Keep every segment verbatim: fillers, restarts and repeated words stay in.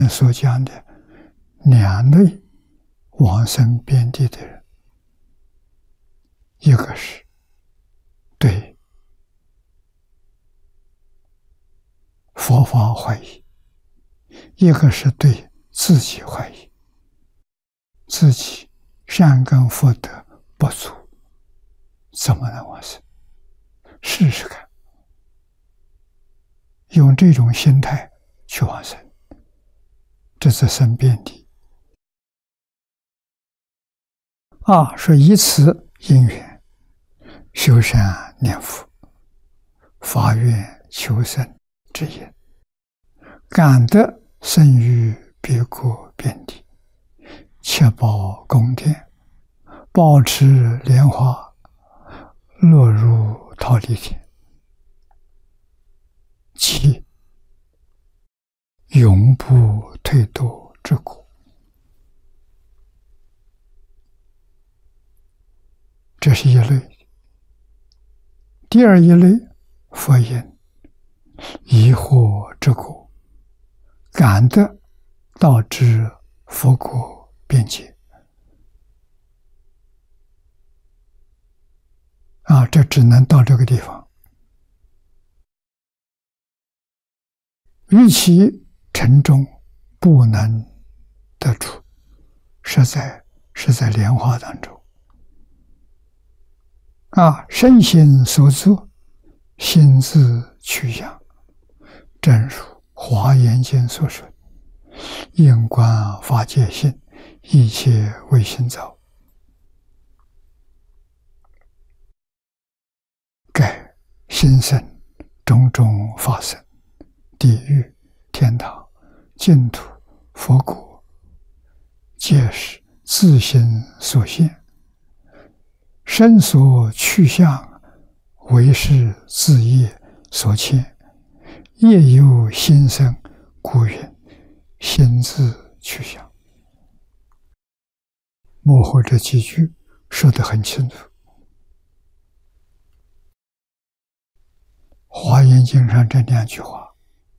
所讲的两类往生边地的人，一个是对佛法怀疑，一个是对自己怀疑，自己善根福德不足，怎么能往生？试试看，用这种心态去往生，这是生遍地。二是以此因缘修善念佛，发愿求生之因，感得生于别国遍地，切保宫殿，保持莲花，落入忉利天，即永不退堕之果。这是一类。第二一类，佛言疑惑之果，感得到至佛国边界。啊，这只能到这个地方。与其沉重不能得出，实在是在莲花当中。啊，身心所作，心自趋向，正如《华严经》所说：“因观法界性，一切唯心造。”盖心生种种法身，地狱、天堂、净土、佛国，皆是自心所现。身所趋向，唯是自业所牵，业由心生，故云心自趋向。幕后这几句说得很清楚。华严经上这两句话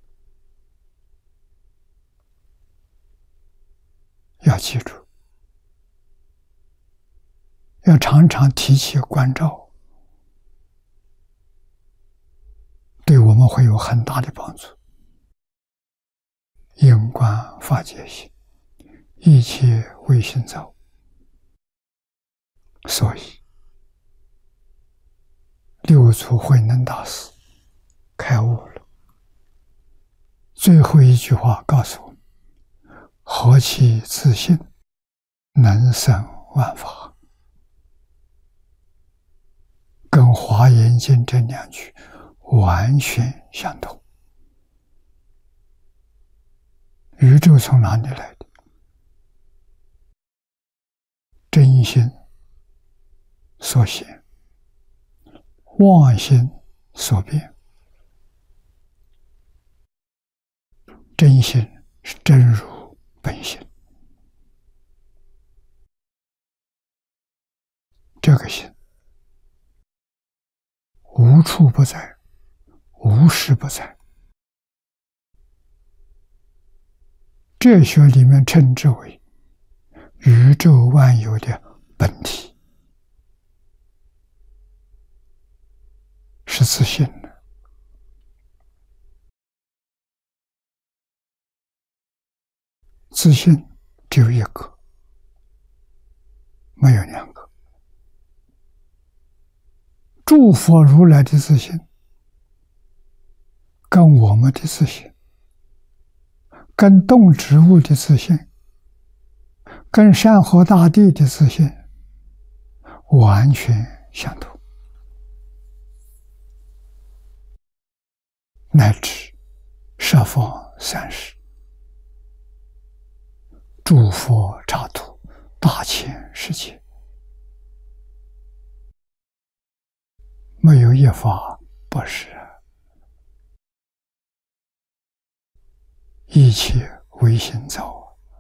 要记住，要常常提起关照，对我们会有很大的帮助。因观法界性，一切唯心造。所以六祖慧能大师开悟了，最后一句话告诉我们：何其自信，能生万法。跟《华严经》这两句完全相同。宇宙从哪里来的？真心所显，妄心所变。真心是真如本性，这个心无处不在，无时不在。哲学里面称之为宇宙万有的本体，是自性的。自性只有一个，没有两个。诸佛如来的自性跟我们的自性，跟动植物的自性，跟山河大地的自性完全相同，乃至十方三世诸佛刹土大千世界，没有一法不是，一切唯心造。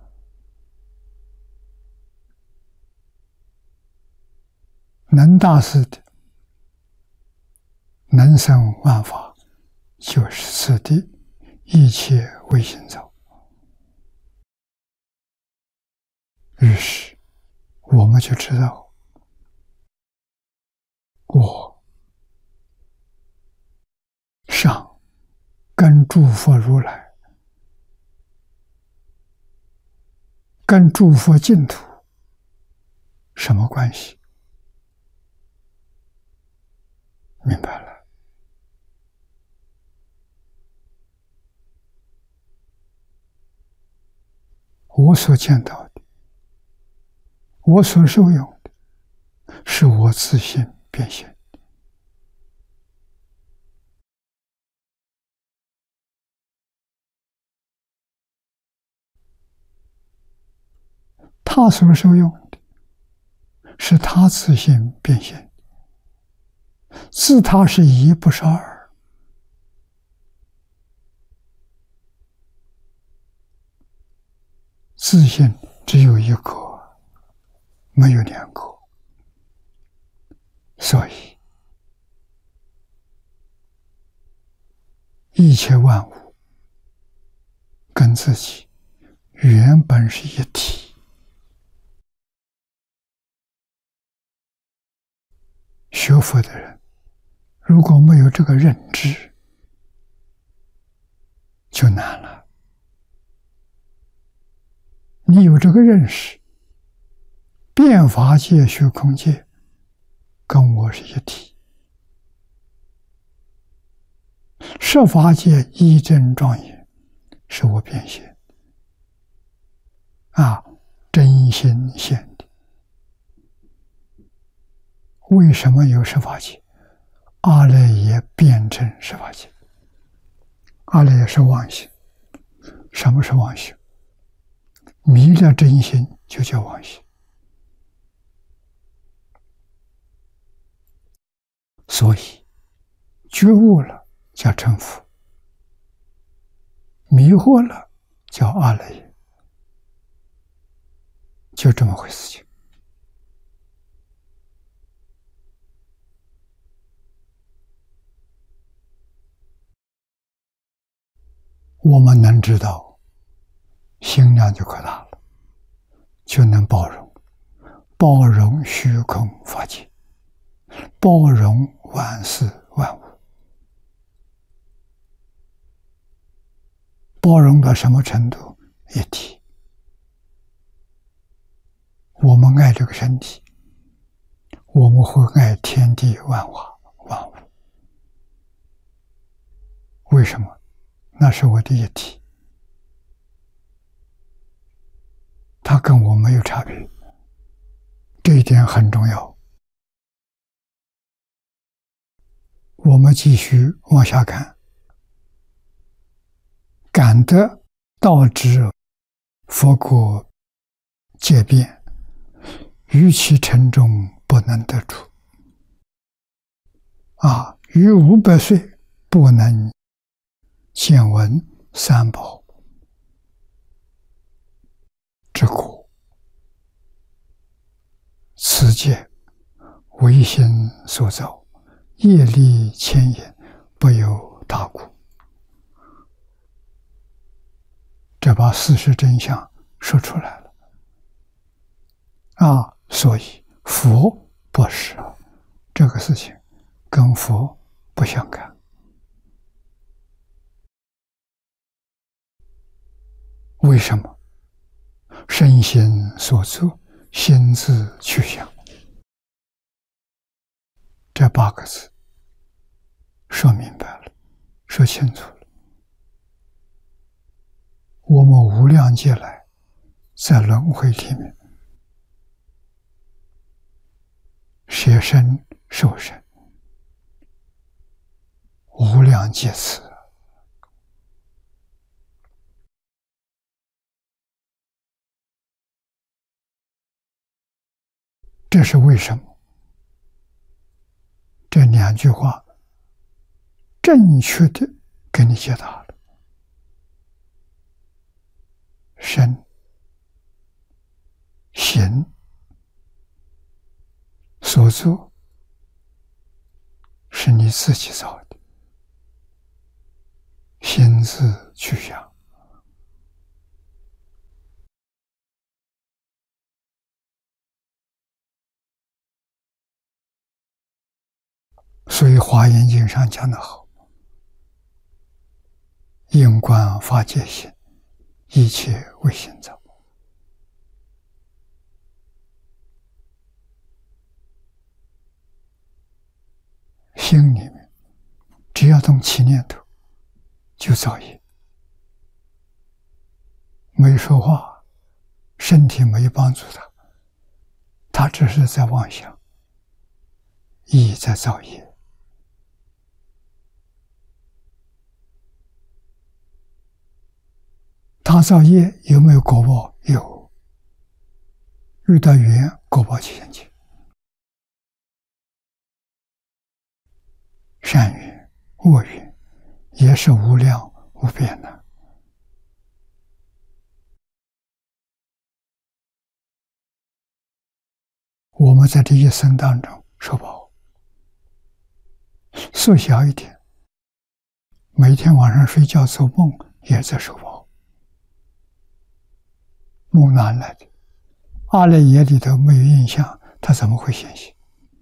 能大师的能生万法，就是此地一切唯心造。 于是我们就知道，我上跟诸佛如来、跟诸佛净土什么关系？明白了。我所见到的，我所受用的，是我自性变现。他所受用的，是他自性变现。自他是一，不是二。自性只有一个，没有两个。所以一切万物跟自己原本是一体。学佛的人如果没有这个认知，就难了。你有这个认识，变法界、虚空界跟我是一体，设法界一真庄严，是我变现啊，真心现的。为什么有设法界？阿赖耶变成设法界。阿赖耶是妄心。什么是妄心？迷了真心就叫妄心。所以觉悟了叫成佛，迷惑了叫阿赖耶，就这么回事情。我们能知道，心量就扩大了，就能包容，包容虚空法界，包容万事万物。包容到什么程度？一体。我们爱这个身体，我们会爱天地万化万物。为什么？那是我的一体，它跟我没有差别，这一点很重要。我们继续往下看，感得道之佛果界变，于其城中不能得出。啊，于五百岁不能见闻三宝之果，此界唯心所造，业力牵引，不由他故。这把事实真相说出来了啊！所以佛不是这个事情，跟佛不相干。为什么？身心所作，心自去想。这八个字说明白了，说清楚了。我们无量劫来在轮回里面舍身受身，无量劫次，这是为什么？这两句话正确的给你解答了。身行所作是你自己造的，心自去想。 所以《华严经》上讲得好：“因观法界心，一切为心造。”心里面只要动起念头，就造业。没说话，身体没帮助他，他只是在妄想，意在造业。他造业有没有果报？有。遇到缘，果报现前。善缘、恶缘也是无量无边的。我们在这一生当中受报，缩小一点，每天晚上睡觉做梦也在受报。梦哪来的？阿赖耶里头没有印象，他怎么会现行？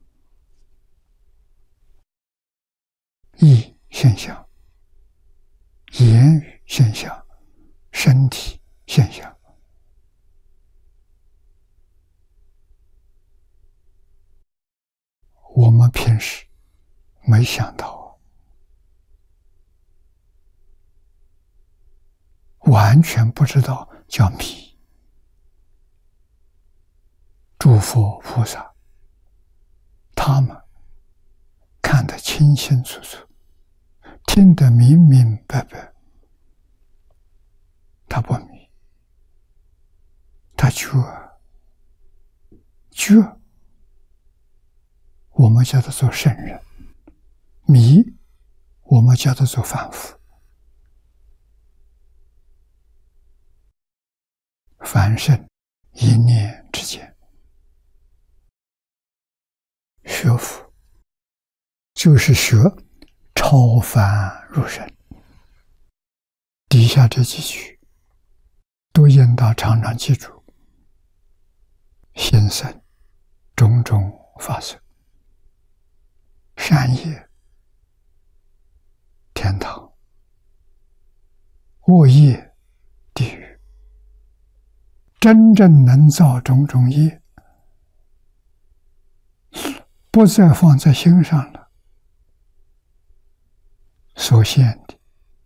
意现象，言语现象，身体现象。我们平时没想到，完全不知道叫迷。诸佛菩萨，他们看得清清楚楚，听得明明白白，他不迷，他觉觉，我们叫他做圣人；迷，我们叫他做凡夫。凡圣一念之间，学佛就是学超凡入圣。底下这几句都应当常常记住：心生种种法身，善业天堂，恶业地狱。真正能造种种业，不再放在心上了，所现的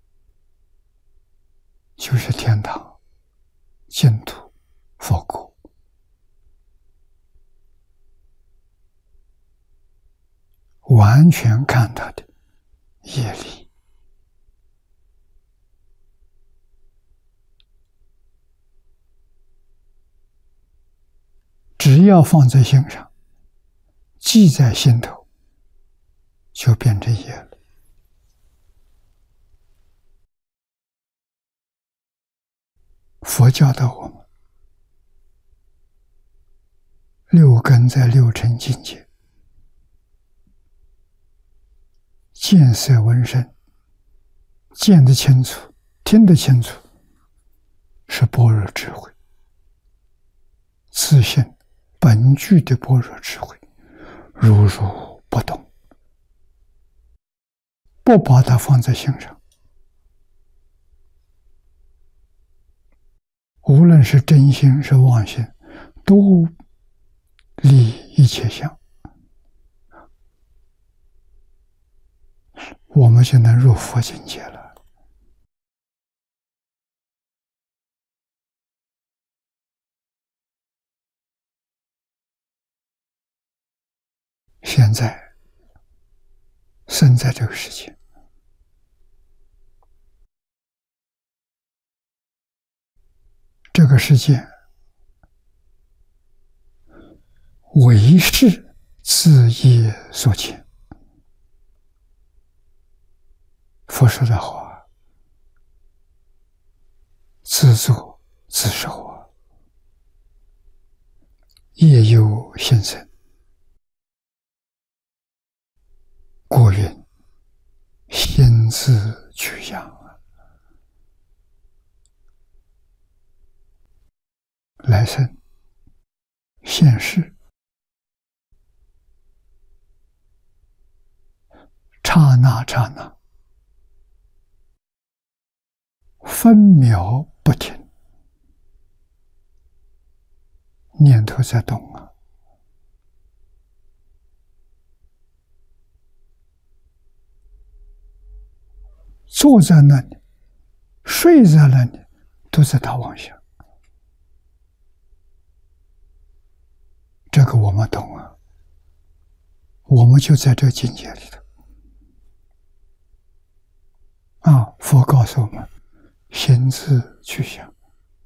就是天堂、净土、佛国。完全看他的业力。只要放在心上，记在心头，就变成业了。佛教导我们，六根在六尘境界，见色闻声，见得清楚，听得清楚，是般若智慧，自性本具的般若智慧，如如不动，不把它放在心上，无论是真心是妄心，都离一切相，我们就能入佛境界了。现在生在这个世界，这个世界唯是自业所牵。佛说的话，自作自受啊，业由心生。故云：心自取养啊。来生现世刹那刹那，分秒不停，念头在动啊。坐在那里，睡在那里，都在打妄想。这个我们懂啊，我们就在这个境界里头啊。佛告诉我们，心自去想，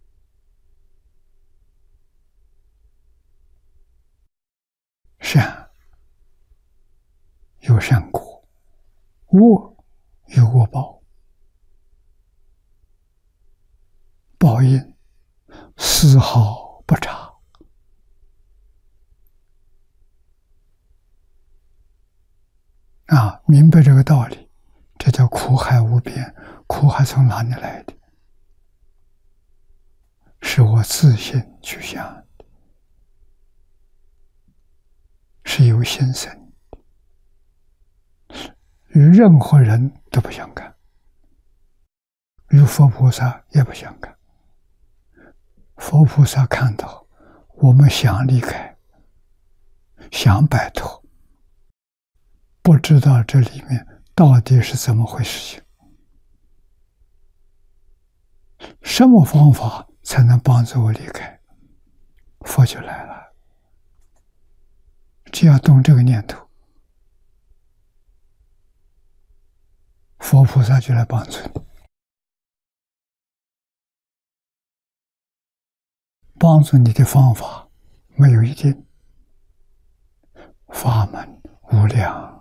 善有善果，恶有恶报，报应丝毫不差。啊，明白这个道理，这叫苦海无边。苦海从哪里来的？是我自心去想的，是由心生的，与任何人都不相干，与佛菩萨也不相干。佛菩萨看到我们想离开，想摆脱，不知道这里面到底是怎么回事情，什么方法才能帮助我离开？佛就来了。只要动这个念头，佛菩萨就来帮助你。帮助你的方法没有一定，法门无量。